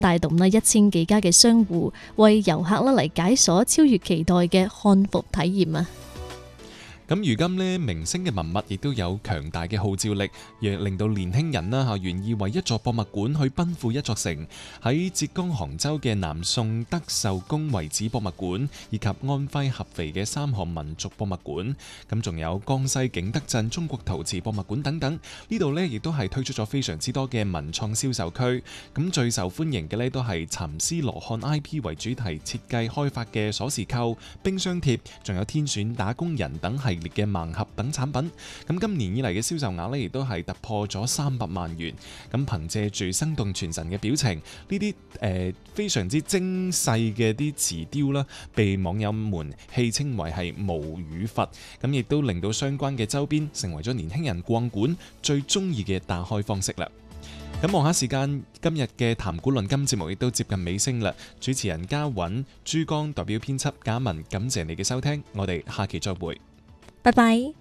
帶動呢1000幾家嘅商戶為遊客呢嚟解鎖超越期待嘅漢服體驗啊！ 咁如今呢，明星嘅文物亦都有強大嘅號召力，亦令到年輕人啦願意為一座博物館去奔赴一座城。喺浙江杭州嘅南宋德壽宮遺址博物館，以及安徽合肥嘅三項民族博物館，咁仲有江西景德鎮中國陶瓷博物館等等，呢度呢亦都係推出咗非常之多嘅文創銷售區。咁最受歡迎嘅呢都係蠶絲羅漢 IP 為主題設計開發嘅鎖匙扣、冰箱貼，仲有天選打工人等系列嘅盲盒等產品。咁今年以嚟嘅銷售額呢亦都係突破咗300萬元。咁憑借住生動傳神嘅表情，呢啲非常之精細嘅啲瓷雕啦，被網友們戲稱為係無語佛。咁亦都令到相關嘅周邊成為咗年輕人逛館最中意嘅打開方式啦。咁望下時間，今日嘅談古論今節目亦都接近尾聲啦。主持人嘉韻、珠江代表編輯嘉文，感謝你嘅收聽，我哋下期再會， 拜拜。